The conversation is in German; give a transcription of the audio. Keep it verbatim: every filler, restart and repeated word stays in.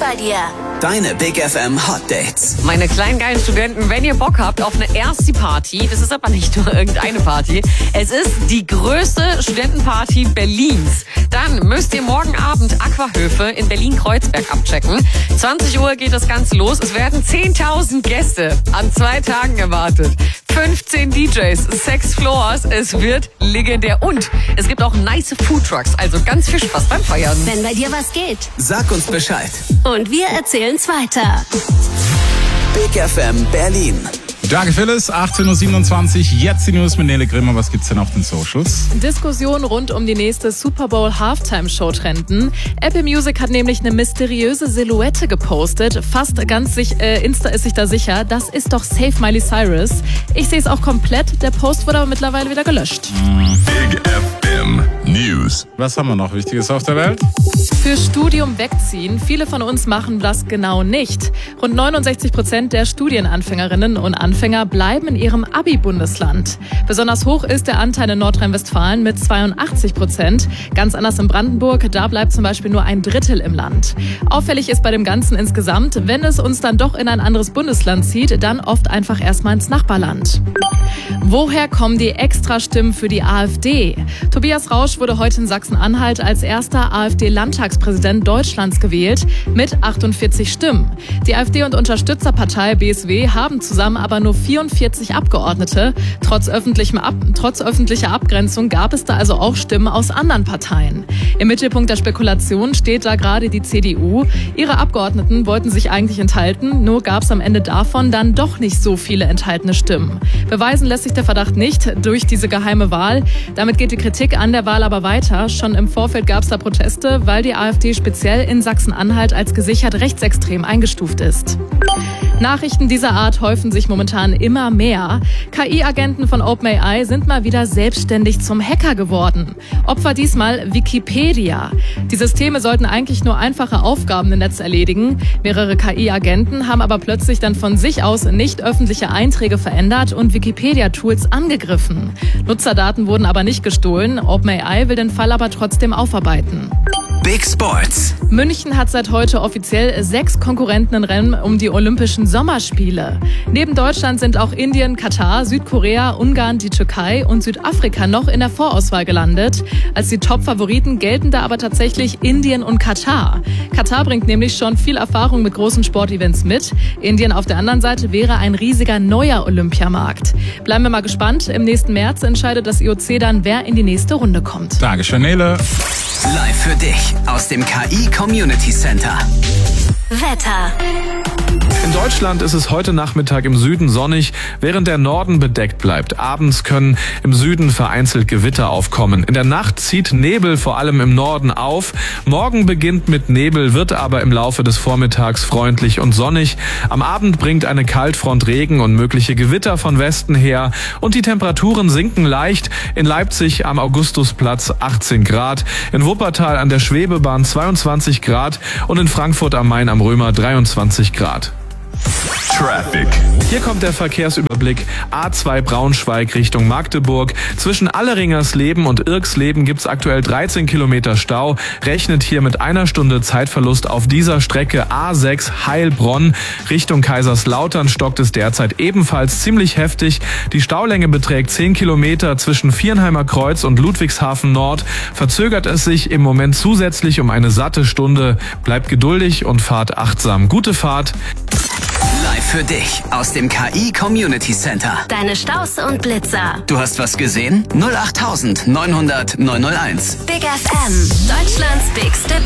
bei dir. Deine Big F M Hot Dates. Meine kleinen geilen Studenten, wenn ihr Bock habt auf eine Ersti-Party, das ist aber nicht nur irgendeine Party, es ist die größte Studentenparty Berlins. Dann müsst ihr morgen Abend Aquahöfe in Berlin-Kreuzberg abchecken. zwanzig Uhr geht das Ganze los. Es werden zehntausend Gäste an zwei Tagen erwartet. fünfzehn D Js, sechs Floors, es wird legendär. Und es gibt auch nice Foodtrucks, also ganz viel Spaß beim Feiern. Wenn bei dir was geht. Sag uns Bescheid. Und wir erzählen's weiter. Big F M Berlin. Danke Phyllis, achtzehn Uhr siebenundzwanzig, jetzt die News mit Nele Grimmer. Was gibt's denn auf den Socials? Diskussion rund um die nächste Super Bowl Halftime-Show trenden. Apple Music hat nämlich eine mysteriöse Silhouette gepostet. Fast ganz sich, äh, Insta ist sich da sicher, das ist doch safe Miley Cyrus. Ich sehe es auch komplett, der Post wurde aber mittlerweile wieder gelöscht. Big F M News. Was haben wir noch Wichtiges auf der Welt? Für Studium wegziehen. Viele von uns machen das genau nicht. Rund neunundsechzig Prozent der Studienanfängerinnen und Anfänger bleiben in ihrem Abi-Bundesland. Besonders hoch ist der Anteil in Nordrhein-Westfalen mit zweiundachtzig Prozent. Ganz anders in Brandenburg, da bleibt zum Beispiel nur ein Drittel im Land. Auffällig ist bei dem Ganzen insgesamt, wenn es uns dann doch in ein anderes Bundesland zieht, dann oft einfach erstmal ins Nachbarland. Woher kommen die Extrastimmen für die AfD? Tobias Rausch wurde heute in Sachsen-Anhalt als erster AfD-Landtagspräsident Deutschlands gewählt mit achtundvierzig Stimmen. Die AfD und Unterstützerpartei B S W haben zusammen aber nur vierundvierzig Abgeordnete. Trotz, öffentlichem Ab- trotz öffentlicher Abgrenzung gab es da also auch Stimmen aus anderen Parteien. Im Mittelpunkt der Spekulation steht da gerade die C D U. Ihre Abgeordneten wollten sich eigentlich enthalten, nur gab es am Ende davon dann doch nicht so viele enthaltene Stimmen. Beweisen lässt sich der Verdacht nicht durch diese geheime Wahl. Damit geht die Kritik an der Wahl aber weiter. Schon im Vorfeld gab es da Proteste, weil die AfD speziell in Sachsen-Anhalt als gesichert rechtsextrem eingestuft ist. Nachrichten dieser Art häufen sich momentan immer mehr. K I-Agenten von OpenAI sind mal wieder selbstständig zum Hacker geworden. Opfer diesmal Wikipedia. Die Systeme sollten eigentlich nur einfache Aufgaben im Netz erledigen. Mehrere K I-Agenten haben aber plötzlich dann von sich aus nicht öffentliche Einträge verändert und Wikipedia-Tools angegriffen. Nutzerdaten wurden aber nicht gestohlen. OpenAI will den Fall aber trotzdem aufarbeiten. Big Sports. München hat seit heute offiziell sechs Konkurrenten im Rennen um die Olympischen Sommerspiele. Neben Deutschland sind auch Indien, Katar, Südkorea, Ungarn, die Türkei und Südafrika noch in der Vorauswahl gelandet. Als die Top-Favoriten gelten da aber tatsächlich Indien und Katar. Katar bringt nämlich schon viel Erfahrung mit großen Sportevents mit. Indien auf der anderen Seite wäre ein riesiger neuer Olympiamarkt. Bleiben wir mal gespannt. Im nächsten März entscheidet das I O C dann, wer in die nächste Runde kommt. Dankeschön, Nele. Live für dich aus dem K I Community Center. Wetter. In Deutschland ist es heute Nachmittag im Süden sonnig, während der Norden bedeckt bleibt. Abends können im Süden vereinzelt Gewitter aufkommen. In der Nacht zieht Nebel vor allem im Norden auf. Morgen beginnt mit Nebel, wird aber im Laufe des Vormittags freundlich und sonnig. Am Abend bringt eine Kaltfront Regen und mögliche Gewitter von Westen her. Und die Temperaturen sinken leicht. In Leipzig am Augustusplatz achtzehn Grad, in Wuppertal an der Schwebebahn zweiundzwanzig Grad und in Frankfurt am Main am Römer dreiundzwanzig Grad. Traffic. Hier kommt der Verkehrsüberblick. A zwei Braunschweig Richtung Magdeburg. Zwischen Alleringersleben und Irksleben gibt's aktuell dreizehn Kilometer Stau. Rechnet hier mit einer Stunde Zeitverlust auf dieser Strecke. A sechs Heilbronn Richtung Kaiserslautern stockt es derzeit ebenfalls ziemlich heftig. Die Staulänge beträgt zehn Kilometer. Zwischen Viernheimer Kreuz und Ludwigshafen Nord verzögert es sich im Moment zusätzlich um eine satte Stunde. Bleibt geduldig und fahrt achtsam. Gute Fahrt. Live für dich aus dem K I Community Center. Deine Staus und Blitzer. Du hast was gesehen? null acht neunhundert neunhundert neunhunderteins. Big F M. Deutschlands bigste